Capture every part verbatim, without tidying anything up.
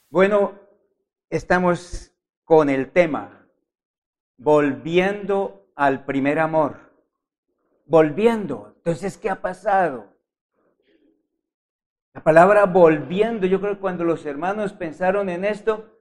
Bueno, estamos con el tema, volviendo al primer amor. Volviendo. Entonces, ¿qué ha pasado? La palabra volviendo, yo creo que cuando los hermanos pensaron en esto,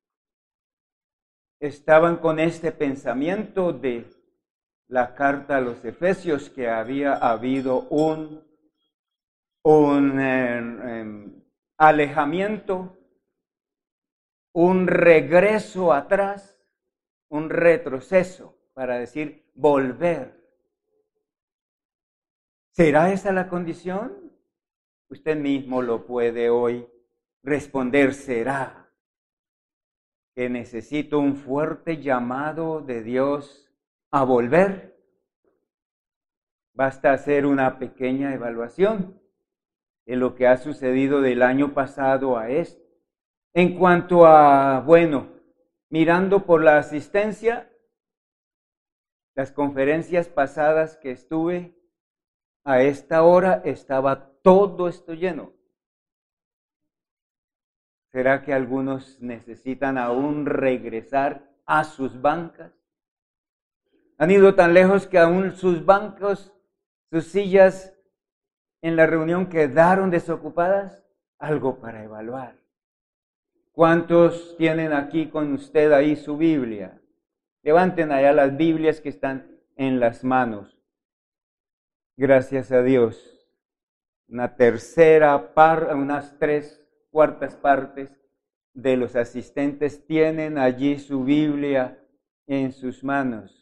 estaban con este pensamiento de la carta a los Efesios, que había habido un, un eh, eh, alejamiento, un regreso atrás, un retroceso, para decir volver. ¿Será esa la condición? Usted mismo lo puede hoy responder, ¿será que necesito un fuerte llamado de Dios a volver? Basta hacer una pequeña evaluación de lo que ha sucedido del año pasado a este. En cuanto a, bueno, mirando por la asistencia, las conferencias pasadas que estuve, a esta hora estaba todo esto lleno. ¿Será que algunos necesitan aún regresar a sus bancas? Han ido tan lejos que aún sus bancos, sus sillas en la reunión quedaron desocupadas. Algo para evaluar. ¿Cuántos tienen aquí con usted ahí su Biblia? Levanten allá las Biblias que están en las manos. Gracias a Dios. Una tercera parte, unas tres cuartas partes de los asistentes tienen allí su Biblia en sus manos.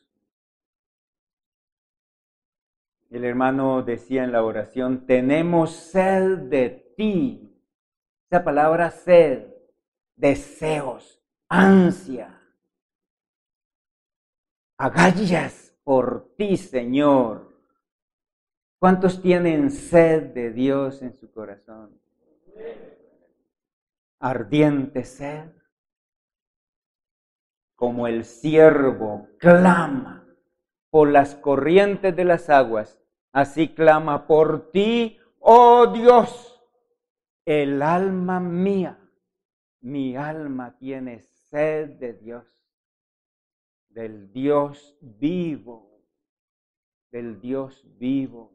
El hermano decía en la oración, tenemos sed de ti. Esa palabra sed, deseos, ansia, agallas por ti, Señor. ¿Cuántos tienen sed de Dios en su corazón? Ardiente sed, como el ciervo clama por las corrientes de las aguas, así clama por ti, oh Dios, el alma mía, mi alma tiene sed de Dios, del Dios vivo, del Dios vivo.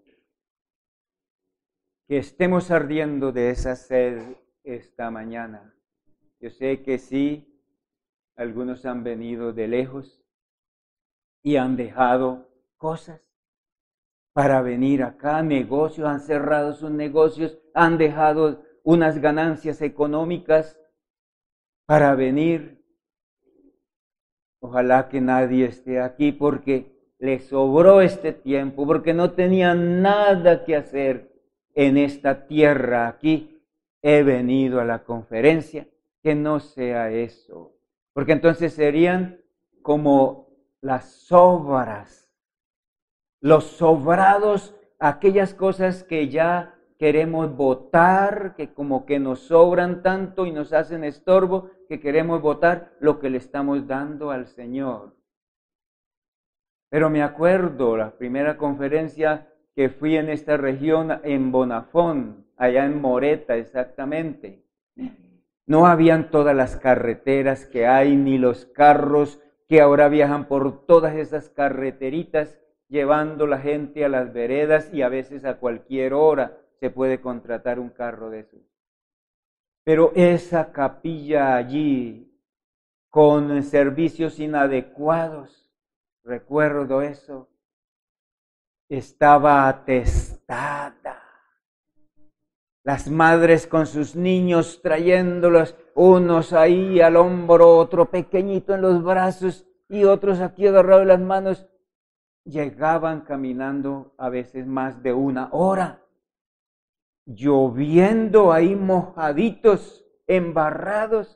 Que estemos ardiendo de esa sed esta mañana. Yo sé que sí, algunos han venido de lejos y han dejado cosas para venir acá, negocios, han cerrado sus negocios, han dejado unas ganancias económicas para venir. Ojalá que nadie esté aquí porque les sobró este tiempo, porque no tenían nada que hacer en esta tierra. Aquí he venido a la conferencia, que no sea eso, porque entonces serían como las sobras, los sobrados, aquellas cosas que ya queremos botar, que como que nos sobran tanto y nos hacen estorbo, que queremos botar lo que le estamos dando al Señor. Pero me acuerdo la primera conferencia que fui en esta región, en Bonafón, allá en Moreta exactamente. No habían todas las carreteras que hay, ni los carros que ahora viajan por todas esas carreteritas, llevando la gente a las veredas, y a veces a cualquier hora se puede contratar un carro de esos. Pero esa capilla allí, con servicios inadecuados, recuerdo eso, estaba atestada. Las madres con sus niños trayéndolos, unos ahí al hombro, otro pequeñito en los brazos y otros aquí agarrados de las manos, llegaban caminando a veces más de una hora, lloviendo ahí mojaditos, embarrados.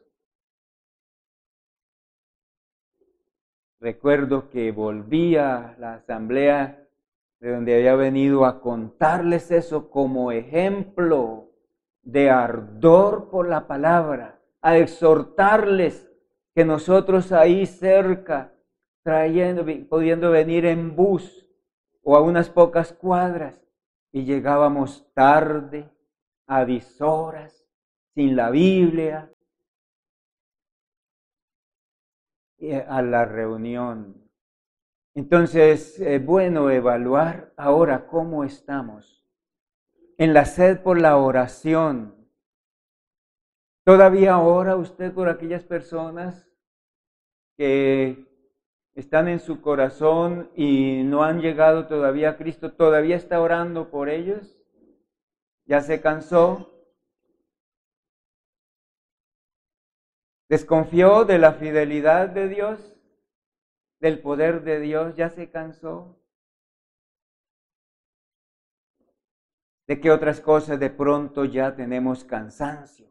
Recuerdo que volví a la asamblea de donde había venido a contarles eso como ejemplo de ardor por la palabra, a exhortarles que nosotros ahí cerca, trayendo, pudiendo venir en bus o a unas pocas cuadras, y llegábamos tarde, a dishoras, sin la Biblia, a la reunión. Entonces, es bueno evaluar ahora cómo estamos en la sed por la oración. ¿Todavía ora usted por aquellas personas que están en su corazón y no han llegado todavía a Cristo? ¿Todavía está orando por ellos? ¿Ya se cansó? ¿Desconfió de la fidelidad de Dios? ¿Del poder de Dios? ¿Ya se cansó? ¿De qué otras cosas de pronto ya tenemos cansancio?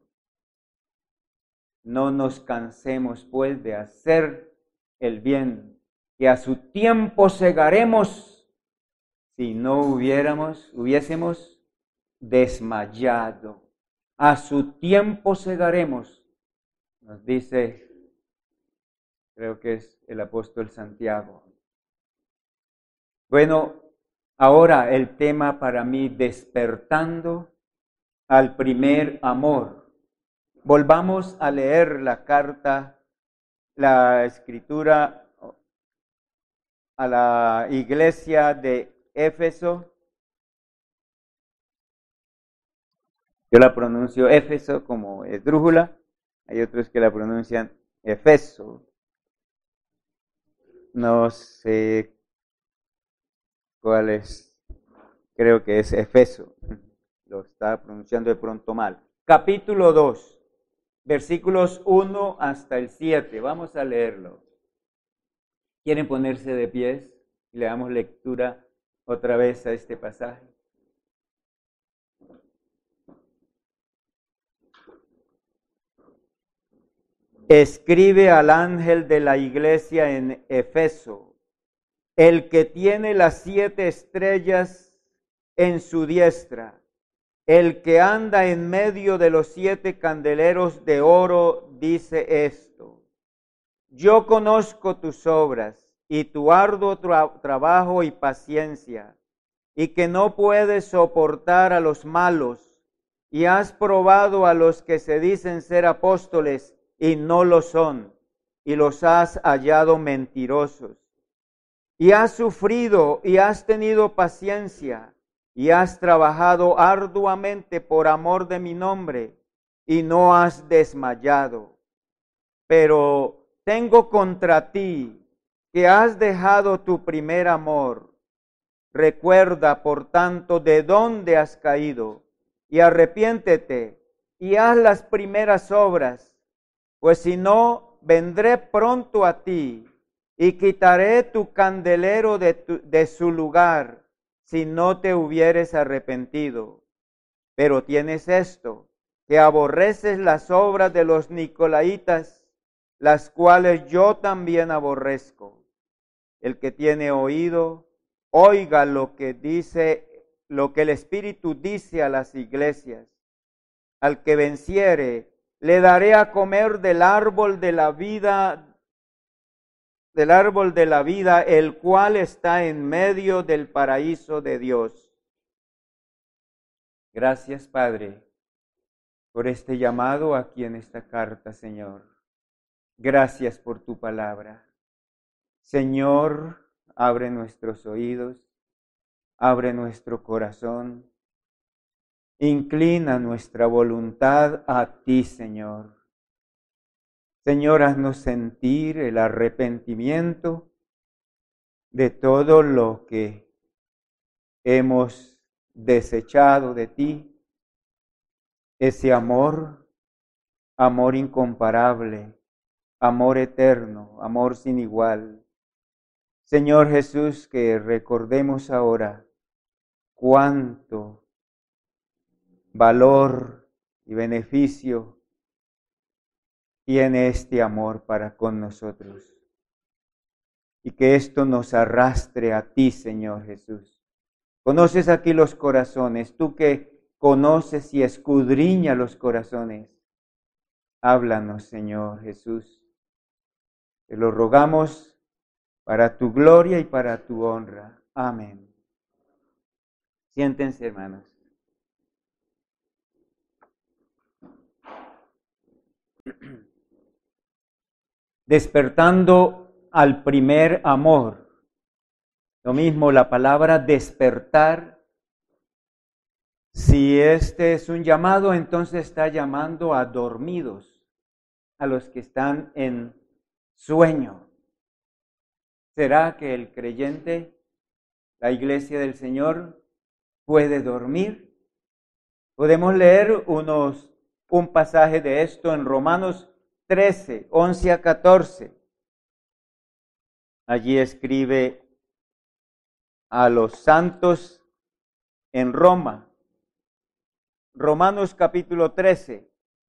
No nos cansemos pues de hacer el bien, que a su tiempo segaremos si no hubiéramos, hubiésemos desmayado. A su tiempo segaremos, nos dice, creo que es el apóstol Santiago. Bueno, ahora el tema para mí, despertando al primer amor. Volvamos a leer la carta, la escritura a la iglesia de Éfeso. Yo la pronuncio Éfeso como esdrújula, hay otros que la pronuncian Efeso. No sé cuál es, creo que es Efeso, lo está pronunciando de pronto mal. Capítulo dos, versículos uno hasta el siete, vamos a leerlo. ¿Quieren ponerse de pies? Y le damos lectura otra vez a este pasaje. Escribe al ángel de la iglesia en Efeso, el que tiene las siete estrellas en su diestra, el que anda en medio de los siete candeleros de oro, dice esto: yo conozco tus obras y tu arduo tra- trabajo y paciencia, y que no puedes soportar a los malos, y has probado a los que se dicen ser apóstoles y no lo son, y los has hallado mentirosos. Y has sufrido y has tenido paciencia, y has trabajado arduamente por amor de mi nombre, y no has desmayado. Pero tengo contra ti que has dejado tu primer amor. Recuerda, por tanto, de dónde has caído, y arrepiéntete, y haz las primeras obras, pues si no, vendré pronto a ti, y quitaré tu candelero de, tu, de su lugar, si no te hubieres arrepentido. Pero tienes esto, que aborreces las obras de los nicolaítas, las cuales yo también aborrezco. El que tiene oído, oiga lo que dice, lo que el Espíritu dice a las iglesias. Al que venciere, le daré a comer del árbol de la vida, del árbol de la vida, el cual está en medio del paraíso de Dios. Gracias, Padre, por este llamado aquí en esta carta, Señor. Gracias por tu palabra. Señor, abre nuestros oídos, abre nuestro corazón, inclina nuestra voluntad a ti, Señor. Señor, haznos sentir el arrepentimiento de todo lo que hemos desechado de ti, ese amor, amor incomparable, amor eterno, amor sin igual. Señor Jesús, que recordemos ahora cuánto valor y beneficio tiene este amor para con nosotros. Y que esto nos arrastre a ti, Señor Jesús. Conoces aquí los corazones, tú que conoces y escudriña los corazones. Háblanos, Señor Jesús. Te lo rogamos para tu gloria y para tu honra. Amén. Siéntense, hermanos. despertando al primer amor. Lo mismo, la palabra despertar, si este es un llamado, entonces está llamando a dormidos, a los que están en sueño. ¿Será que el creyente, la iglesia del Señor, puede dormir? Podemos leer unos, un pasaje de esto en Romanos trece, once a catorce. Allí escribe a los santos en Roma. Romanos capítulo trece,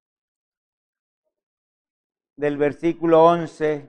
del versículo once.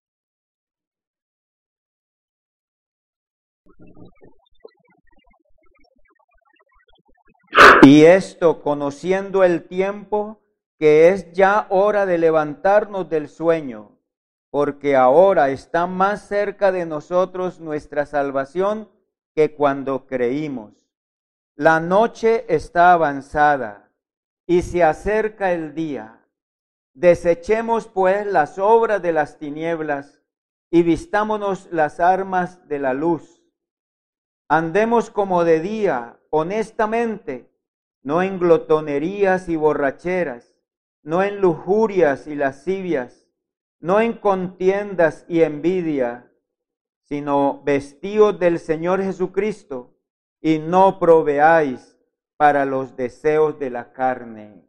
Y esto, conociendo el tiempo, que es ya hora de levantarnos del sueño, porque ahora está más cerca de nosotros nuestra salvación que cuando creímos. La noche está avanzada y se acerca el día. Desechemos pues las obras de las tinieblas y vistámonos las armas de la luz. Andemos como de día, honestamente, no en glotonerías y borracheras, no en lujurias y lascivias, no en contiendas y envidia, sino vestíos del Señor Jesucristo y no proveáis para los deseos de la carne.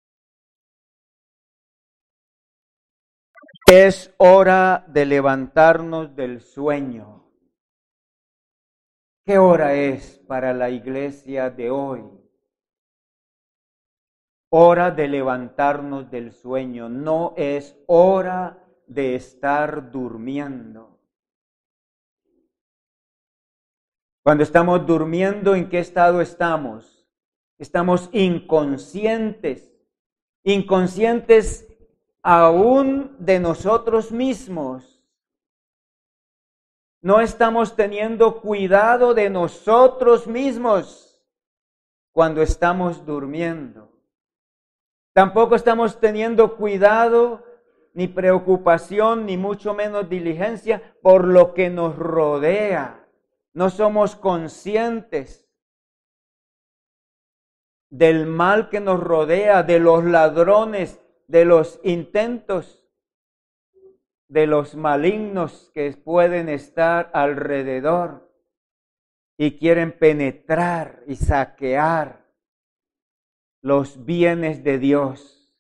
Es hora de levantarnos del sueño. ¿Qué hora es para la iglesia de hoy? Hora de levantarnos del sueño, no es hora de estar durmiendo. Cuando estamos durmiendo, ¿en qué estado estamos? Estamos inconscientes, inconscientes aún de nosotros mismos. No estamos teniendo cuidado de nosotros mismos cuando estamos durmiendo. Tampoco estamos teniendo cuidado, ni preocupación, ni mucho menos diligencia por lo que nos rodea. No somos conscientes del mal que nos rodea, de los ladrones, de los intentos, de los malignos que pueden estar alrededor y quieren penetrar y saquear los bienes de Dios.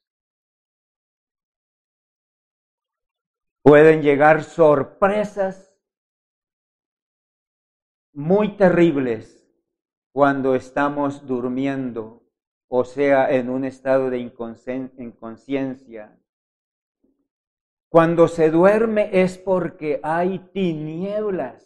Pueden llegar sorpresas muy terribles cuando estamos durmiendo, o sea, en un estado de inconsciencia. Cuando se duerme es porque hay tinieblas.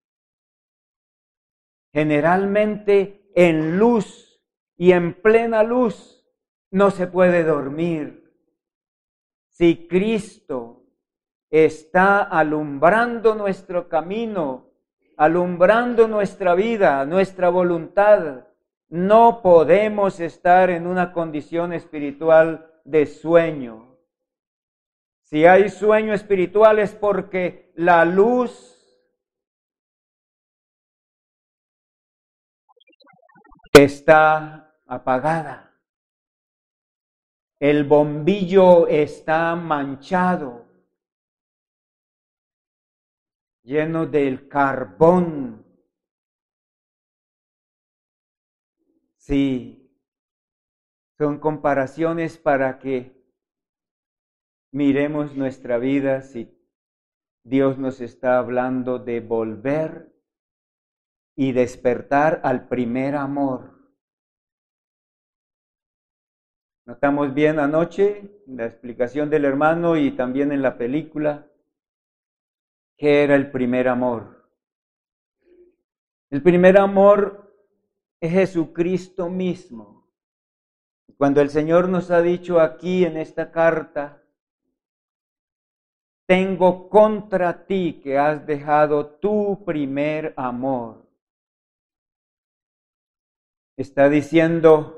Generalmente en luz y en plena luz no se puede dormir. Si Cristo está alumbrando nuestro camino, alumbrando nuestra vida, nuestra voluntad, no podemos estar en una condición espiritual de sueño. Si hay sueño espiritual es porque la luz está apagada. El bombillo está manchado, lleno del carbón. Sí, son comparaciones para que miremos nuestra vida si Dios nos está hablando de volver y despertar al primer amor. Notamos bien anoche la explicación del hermano y también en la película qué era el primer amor. El primer amor es Jesucristo mismo. Cuando el Señor nos ha dicho aquí en esta carta, tengo contra ti que has dejado tu primer amor. Está diciendo,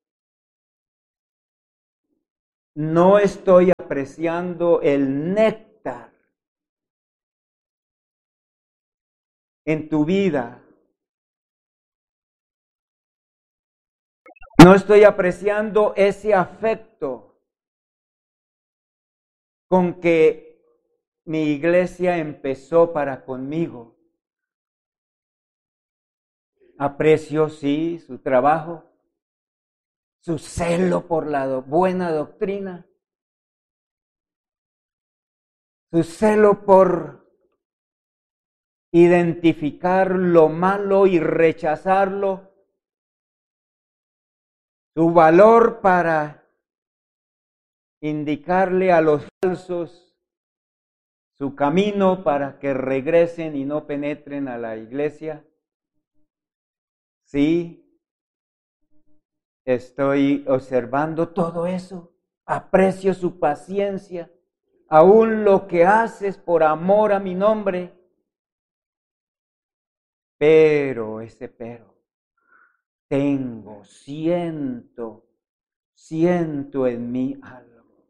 no estoy apreciando el néctar afectar en tu vida. No estoy apreciando ese afecto con que mi iglesia empezó para conmigo. Aprecio, sí, su trabajo, su celo por la do- buena doctrina, su celo por identificar lo malo y rechazarlo, su valor para indicarle a los falsos su camino para que regresen y no penetren a la iglesia. Sí, estoy observando todo eso, aprecio su paciencia, aún lo que haces por amor a mi nombre. Pero, ese pero, tengo, siento, siento en mí algo,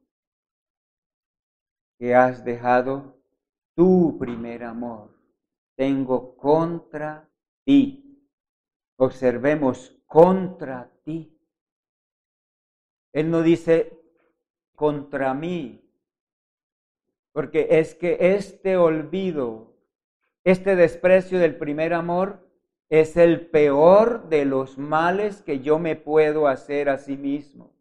que has dejado tu primer amor. Tengo contra ti. Observemos, contra ti. Él no dice contra mí, porque es que este olvido, este desprecio del primer amor es el peor de los males que yo me puedo hacer a sí mismo.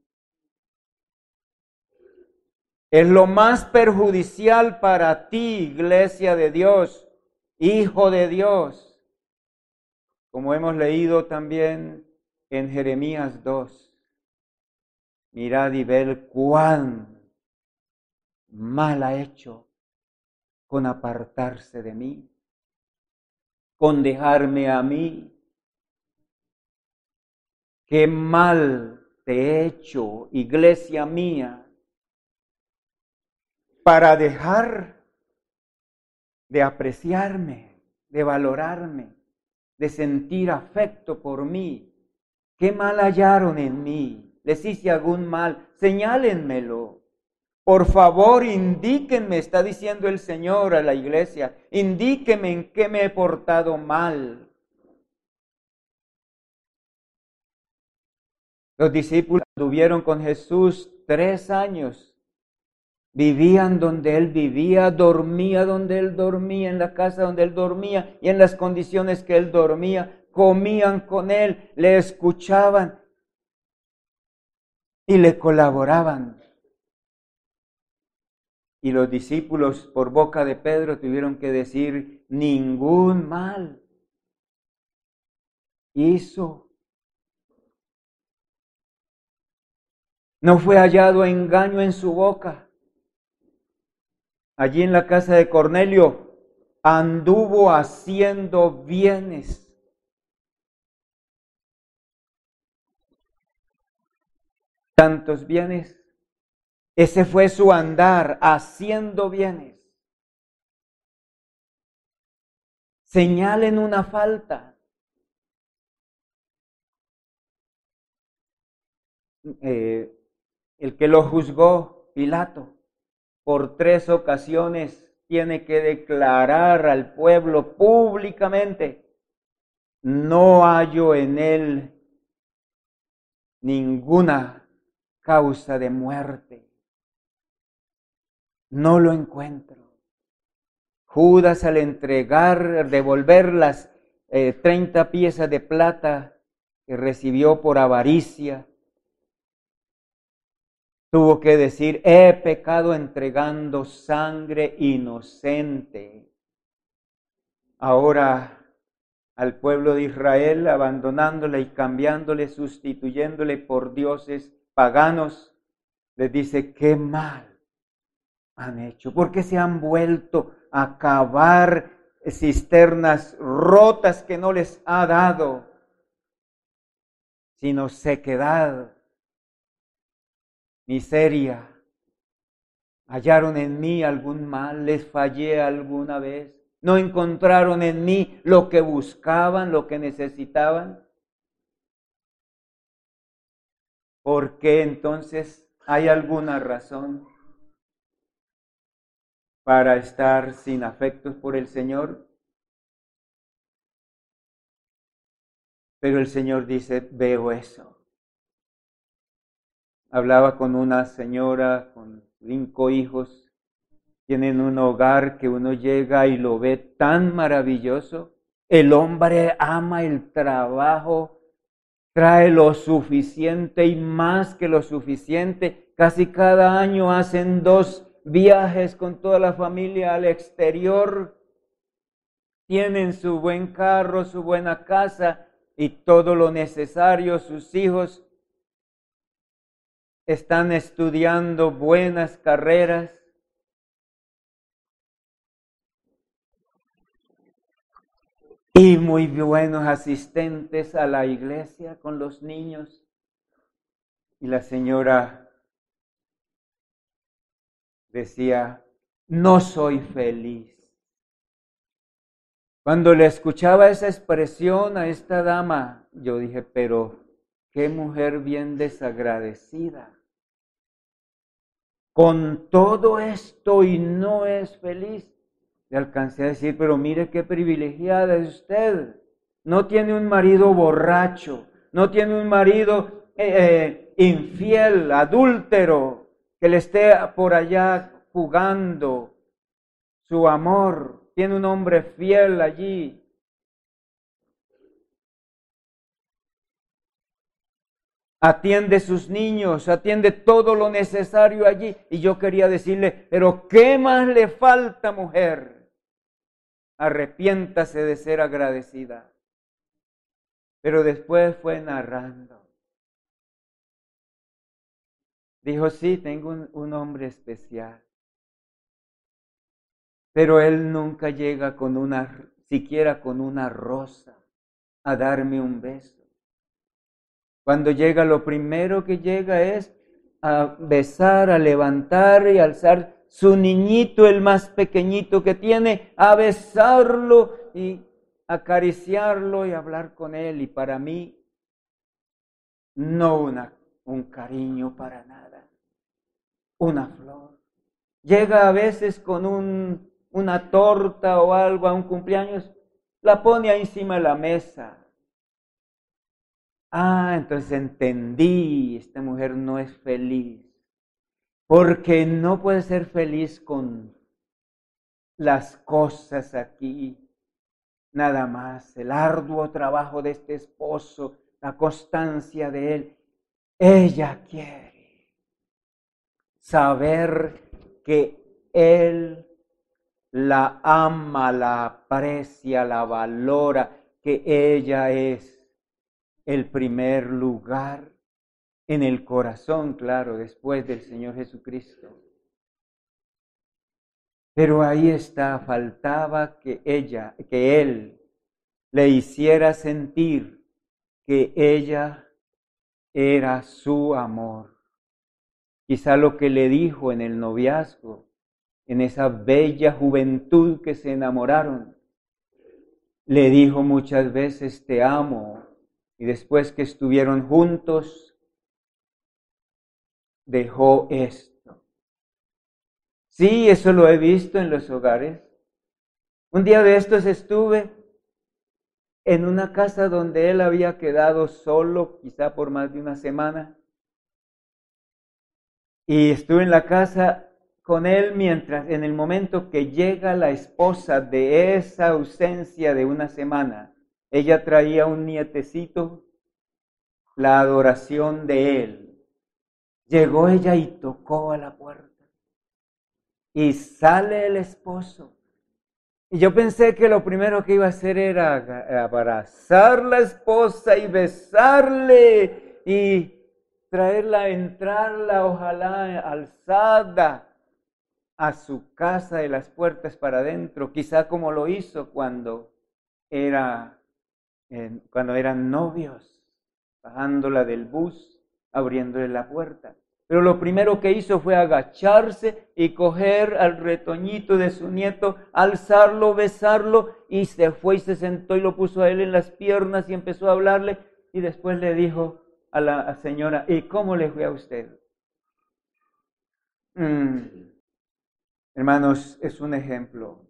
Es lo más perjudicial para ti, iglesia de Dios, hijo de Dios, como hemos leído también en Jeremías dos. Mirad y ved cuán mal ha hecho con apartarse de mí, con dejarme a mí. Qué mal te he hecho, iglesia mía, para dejar de apreciarme, de valorarme, de sentir afecto por mí. Qué mal hallaron en mí. Les hice algún mal, señálenmelo. Por favor, indíquenme, está diciendo el Señor a la iglesia, indíquenme en qué me he portado mal. Los discípulos estuvieron con Jesús tres años. Vivían donde Él vivía, dormía donde Él dormía, en la casa donde Él dormía y en las condiciones que Él dormía. Comían con Él, le escuchaban y le colaboraban. Y los discípulos, por boca de Pedro, tuvieron que decir, ningún mal hizo. No fue hallado engaño en su boca. Allí en la casa de Cornelio anduvo haciendo bienes. Tantos bienes. Ese fue su andar, haciendo bienes. Señalen una falta. Eh, el que lo juzgó, Pilato, por tres ocasiones tiene que declarar al pueblo públicamente, no hallo en él ninguna causa de muerte. No lo encuentro. Judas, al entregar, devolver las eh, treinta piezas de plata que recibió por avaricia, tuvo que decir, he pecado entregando sangre inocente. Ahora al pueblo de Israel, abandonándole y cambiándole, sustituyéndole por dioses paganos, les dice, qué mal han hecho, porque se han vuelto a cavar cisternas rotas que no les ha dado, sino sequedad, miseria. ¿Hallaron en mí algún mal? ¿Les fallé alguna vez? ¿No encontraron en mí lo que buscaban, lo que necesitaban? ¿Por qué entonces hay alguna razón para estar sin afectos por el Señor. Pero el Señor dice, veo eso. Hablaba con una señora con cinco hijos. Tienen un hogar que uno llega y lo ve tan maravilloso. El hombre ama el trabajo, trae lo suficiente y más que lo suficiente. Casi cada año hacen dos viajes con toda la familia al exterior. Tienen su buen carro, su buena casa y todo lo necesario. Sus hijos están estudiando buenas carreras. Y muy buenos asistentes a la iglesia con los niños. Y la señora decía, no soy feliz. Cuando le escuchaba esa expresión a esta dama, yo dije, pero qué mujer bien desagradecida. Con todo esto y no es feliz. Le alcancé a decir, pero mire qué privilegiada es usted. No tiene un marido borracho, no tiene un marido eh, infiel, adúltero, que le esté por allá jugando su amor. Tiene un hombre fiel allí. Atiende sus niños, atiende todo lo necesario allí. Y yo quería decirle, pero ¿qué más le falta, mujer? Arrepiéntase de ser agradecida. Pero después fue narrando. Dijo, sí, tengo un, un hombre especial. Pero él nunca llega con una, siquiera con una rosa, a darme un beso. Cuando llega, lo primero que llega es a besar, a levantar y alzar su niñito, el más pequeñito que tiene, a besarlo y acariciarlo y hablar con él. Y para mí, no una, un cariño para nada, una flor. Llega a veces con un, una torta o algo a un cumpleaños, la pone ahí encima de la mesa. Ah, entonces entendí, esta mujer no es feliz. Porque no puede ser feliz con las cosas aquí, nada más. El arduo trabajo de este esposo, la constancia de él. Ella quiere saber que él la ama, la aprecia, la valora, que ella es el primer lugar en el corazón, claro, después del Señor Jesucristo. Pero ahí está, faltaba que ella, que él le hiciera sentir que ella era su amor. Quizá lo que le dijo en el noviazgo, en esa bella juventud que se enamoraron, le dijo muchas veces te amo, y después que estuvieron juntos, dejó esto. Sí, eso lo he visto en los hogares. Un día de estos estuve en una casa donde él había quedado solo, quizá por más de una semana. Y estuve en la casa con él mientras, en el momento que llega la esposa de esa ausencia de una semana, ella traía un nietecito, la adoración de él. Llegó ella y tocó a la puerta. Y sale el esposo. Y yo pensé que lo primero que iba a hacer era abrazar a la esposa y besarle y traerla, entrarla, ojalá alzada a su casa de las puertas para adentro, quizá como lo hizo cuando, era, eh, cuando eran novios, bajándola del bus, abriéndole la puerta. Pero lo primero que hizo fue agacharse y coger al retoñito de su nieto, alzarlo, besarlo, y se fue y se sentó y lo puso a él en las piernas y empezó a hablarle, y después le dijo a la señora, ¿y cómo le fue a usted? Mm. Hermanos, es un ejemplo.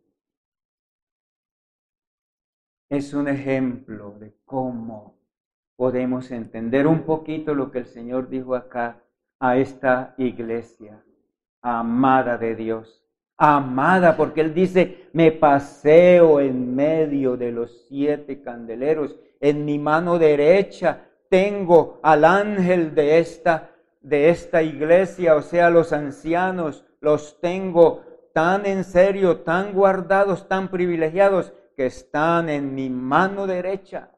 Es un ejemplo de cómo podemos entender un poquito lo que el Señor dijo acá a esta iglesia amada de Dios. Amada, porque Él dice, me paseo en medio de los siete candeleros. En mi mano derecha tengo al ángel de esta, de esta iglesia, o sea, los ancianos, los tengo tan en serio, tan guardados, tan privilegiados, que están en mi mano derecha.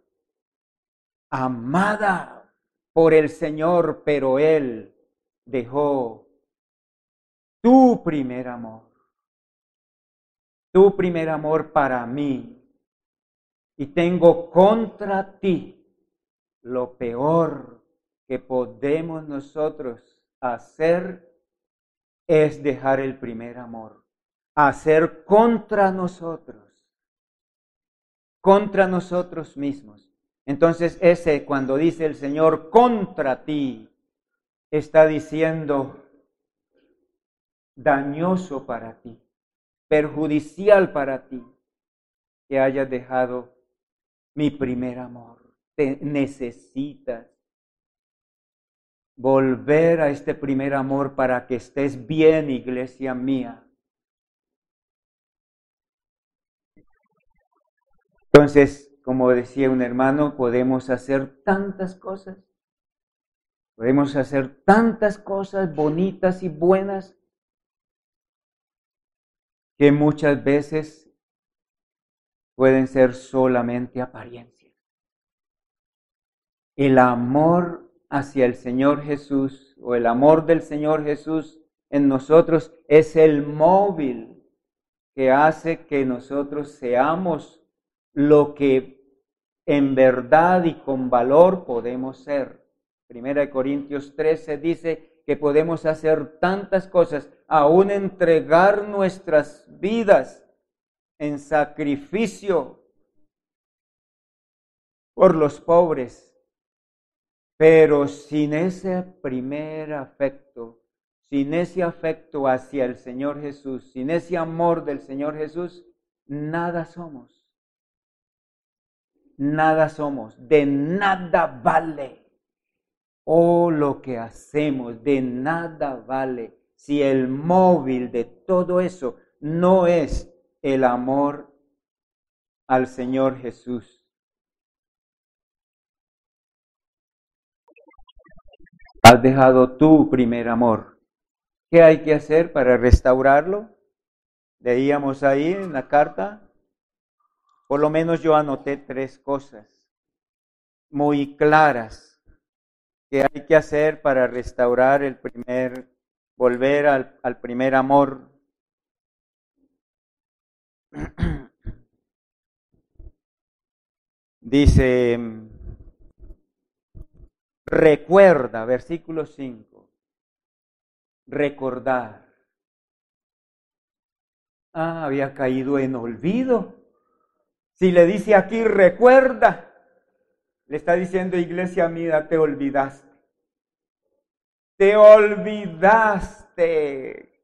Amada por el Señor, pero Él dejó tu primer amor. Tu primer amor para mí. Y tengo contra ti lo peor que podemos nosotros hacer es dejar el primer amor. Hacer contra nosotros. Contra nosotros mismos. Entonces ese, cuando dice el Señor contra ti, está diciendo dañoso para ti, perjudicial para ti, que hayas dejado mi primer amor. Te necesitas volver a este primer amor para que estés bien, iglesia mía. Entonces, como decía un hermano, podemos hacer tantas cosas. Podemos hacer tantas cosas bonitas y buenas que muchas veces pueden ser solamente apariencias. El amor hacia el Señor Jesús o el amor del Señor Jesús en nosotros es el móvil que hace que nosotros seamos lo que en verdad y con valor podemos ser. Primera de Corintios trece dice que podemos hacer tantas cosas, aún entregar nuestras vidas en sacrificio por los pobres. Pero sin ese primer afecto, sin ese afecto hacia el Señor Jesús, sin ese amor del Señor Jesús, nada somos. Nada somos, de nada vale. Oh, lo que hacemos, de nada vale si el móvil de todo eso no es el amor al Señor Jesús. Has dejado tu primer amor. ¿Qué hay que hacer para restaurarlo? Leíamos ahí en la carta. Por lo menos yo anoté tres cosas muy claras que hay que hacer para restaurar el primer, volver al, al primer amor. Dice, recuerda, versículo cinco, recordar. Ah, había caído en olvido. Si le dice aquí, recuerda, le está diciendo, iglesia mía, te olvidaste. Te olvidaste.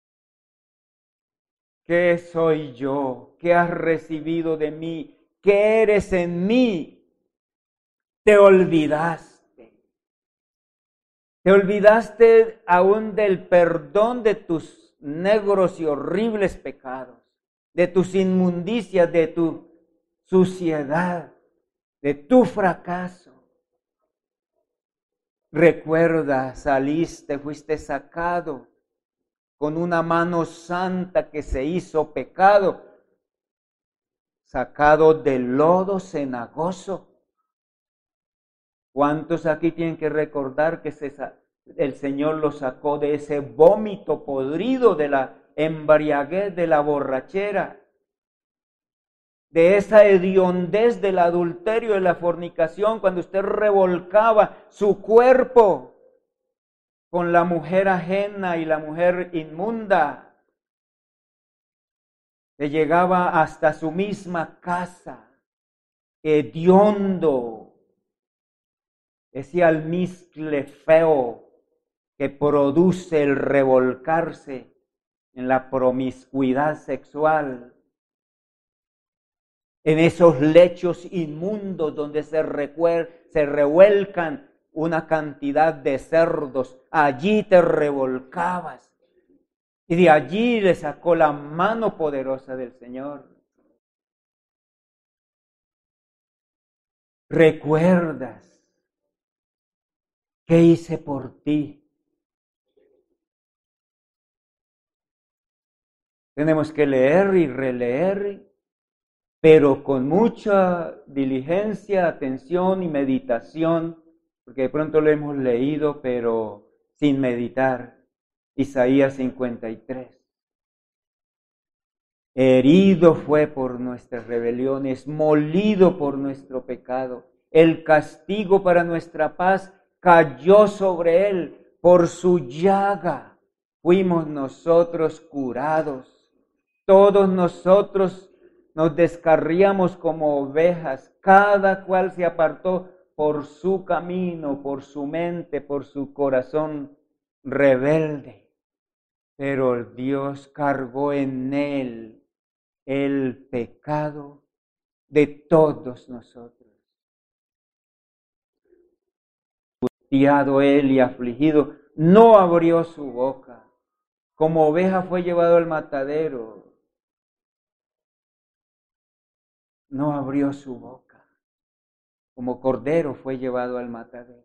¿Qué soy yo? ¿Qué has recibido de mí? ¿Qué eres en mí? Te olvidaste. Te olvidaste aún del perdón de tus negros y horribles pecados, de tus inmundicias, de tu suciedad, de tu fracaso. Recuerda, saliste, fuiste sacado con una mano santa que se hizo pecado, sacado del lodo cenagoso. ¿Cuántos aquí tienen que recordar que se, el Señor los sacó de ese vómito podrido, de la embriaguez, de la borrachera, de esa hediondez del adulterio, de la fornicación, cuando usted revolcaba su cuerpo con la mujer ajena y la mujer inmunda, que llegaba hasta su misma casa, hediondo, ese almizcle feo que produce el revolcarse en la promiscuidad sexual, en esos lechos inmundos donde se, se revuelcan una cantidad de cerdos. Allí te revolcabas y de allí le sacó la mano poderosa del Señor. ¿Recuerdas qué hice por ti? Tenemos que leer y releer, pero con mucha diligencia, atención y meditación, porque de pronto lo hemos leído, pero sin meditar. Isaías cincuenta y tres. Herido fue por nuestras rebeliones, molido por nuestro pecado. El castigo para nuestra paz cayó sobre él. Por su llaga fuimos nosotros curados. Todos nosotros nos descarriamos como ovejas. Cada cual se apartó por su camino, por su mente, por su corazón rebelde. Pero Dios cargó en él el pecado de todos nosotros. Angustiado él y afligido, no abrió su boca. Como oveja fue llevado al matadero. No abrió su boca. Como cordero fue llevado al matadero.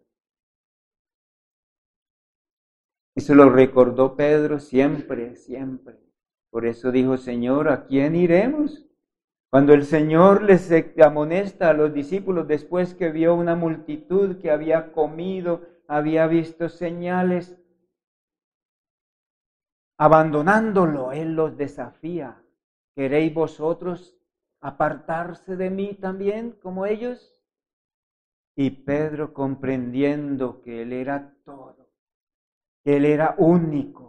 Eso lo recordó Pedro siempre, siempre. Por eso dijo, Señor, ¿a quién iremos? Cuando el Señor les amonesta a los discípulos después que vio una multitud que había comido, había visto señales, abandonándolo, Él los desafía. ¿Queréis vosotros apartarse de mí también como ellos? Y Pedro, comprendiendo que Él era todo, que Él era único,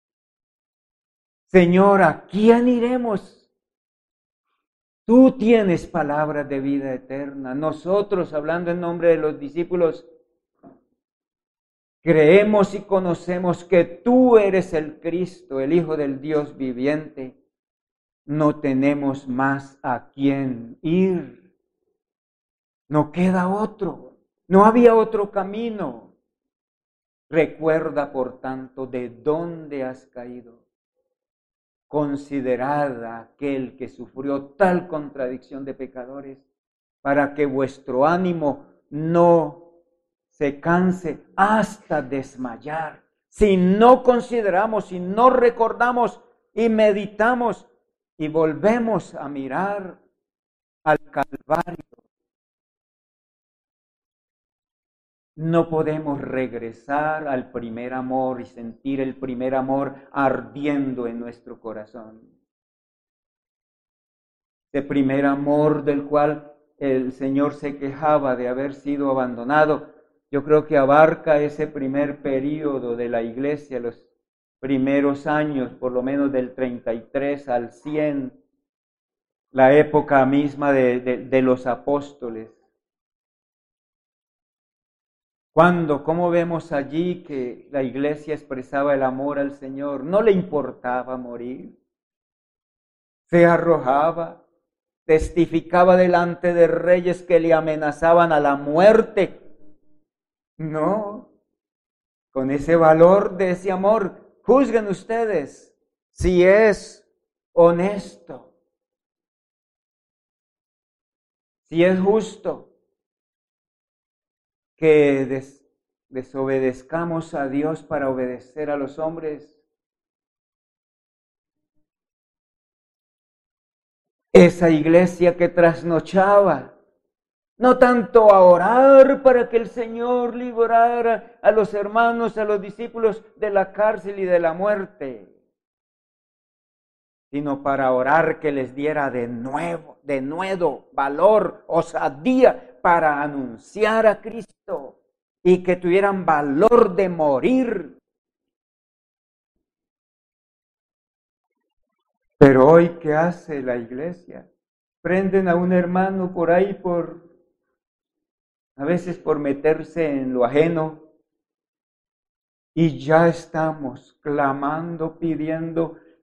Señor, ¿a quién iremos? Tú tienes palabras de vida eterna. Nosotros, hablando en nombre de los discípulos, creemos y conocemos que tú eres el Cristo, el Hijo del Dios viviente. No tenemos más a quién ir. No queda otro. No había otro camino. Recuerda, por tanto, de dónde has caído. Considerad a aquel que sufrió tal contradicción de pecadores, para que vuestro ánimo no se canse hasta desmayar. Si no consideramos, si no recordamos y meditamos y volvemos a mirar al Calvario, no podemos regresar al primer amor y sentir el primer amor ardiendo en nuestro corazón. Ese primer amor del cual el Señor se quejaba de haber sido abandonado, yo creo que abarca ese primer período de la iglesia, los primeros años, por lo menos del treinta y tres al cien, la época misma de, de, de los apóstoles. Cuando, ¿cómo vemos allí que la iglesia expresaba el amor al Señor? No le importaba morir. Se arrojaba, testificaba delante de reyes que le amenazaban a la muerte. No, con ese valor de ese amor, juzguen ustedes si es honesto, si es justo que des, desobedezcamos a Dios para obedecer a los hombres. Esa iglesia que trasnochaba, no tanto a orar para que el Señor librara a los hermanos, a los discípulos de la cárcel y de la muerte, sino para orar que les diera de nuevo, de nuevo, valor, osadía, para anunciar a Cristo y que tuvieran valor de morir. Pero hoy, ¿qué hace la iglesia? Prenden a un hermano por ahí por, a veces por meterse en lo ajeno, y ya estamos clamando, pidiendo